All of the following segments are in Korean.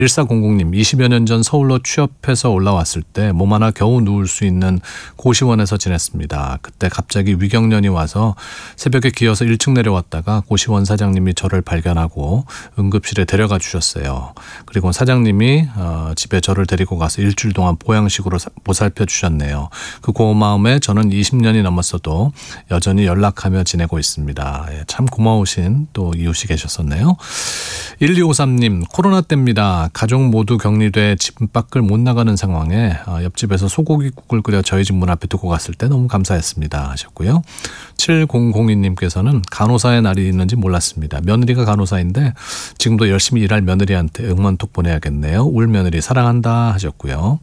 1400님, 20여 년 전 서울로 취업해서 올라왔을 때 몸 하나 겨우 누울 수 있는 고시원에서 지냈습니다. 그때 갑자기 위경련이 와서 새벽에 기어서 1층 내려왔다가 고시원 사장님이 저를 발견하고 응급실에 데려가 주셨어요. 그리고 사장님이 집에 저를 데리고 가서 일주일 동안 보양식으로 보살펴 주셨네요. 그 고마움에 저는 20년이 넘었어도 여전히 연락하며 지내고 있습니다. 참 고마우신 또 이웃이 계셨었네요. 1253님, 코로나 때입니다. 가족 모두 격리돼 집 밖을 못 나가는 상황에 옆집에서 소고기국을 끓여 저희 집 문 앞에 두고 갔을 때 너무 감사했습니다 하셨고요. 7002님께서는 간호사의 날이 있는지 몰랐습니다. 며느리가 간호사인데 지금도 열심히 일할 며느리한테 응원톡 보내야겠네요. 울 며느리 사랑한다 하셨고요.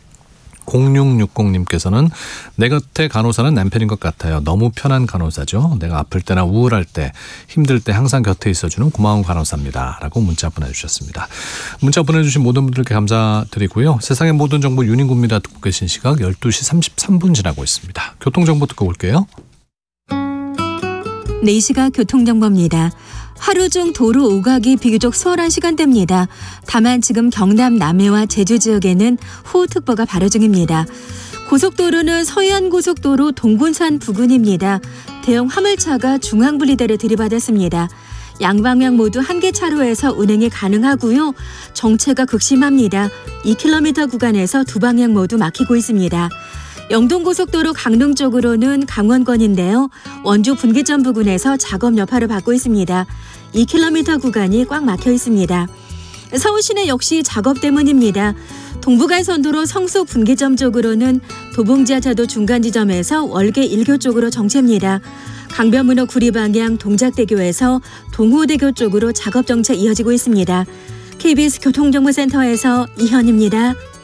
0660님께서는 내 곁에 간호사는 남편인 것 같아요. 너무 편한 간호사죠. 내가 아플 때나 우울할 때, 힘들 때 항상 곁에 있어주는 고마운 간호사입니다 라고 문자 보내주셨습니다. 문자 보내주신 모든 분들께 감사드리고요. 세상의 모든 정보 윤인구입니다. 듣고 계신 시각 12시 33분 지나고 있습니다. 교통정보 듣고 올게요. 네, 이 시각 교통정보입니다. 하루 중 도로 오가기 비교적 수월한 시간대입니다. 다만 지금 경남 남해와 제주 지역에는 호우특보가 발효 중입니다. 고속도로는 서해안고속도로 동군산 부근입니다. 대형 화물차가 중앙분리대를 들이받았습니다. 양방향 모두 한 개 차로에서 운행이 가능하고요. 정체가 극심합니다. 2km 구간에서 두 방향 모두 막히고 있습니다. 영동고속도로 강릉 쪽으로는 강원권인데요. 원주 분기점 부근에서 작업 여파를 받고 있습니다. 2km 구간이 꽉 막혀 있습니다. 서울시내 역시 작업 때문입니다. 동부간선도로 성수 분기점 쪽으로는 도봉지하차도 중간 지점에서 월계 1교 쪽으로 정체입니다. 강변문호 구리 방향 동작대교에서 동호대교 쪽으로 작업 정체 이어지고 있습니다. KBS 교통정보센터에서 이현입니다.